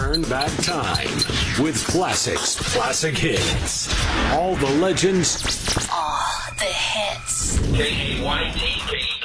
turn back time with classics, classic hits. All the legends. All the hits. KAYT.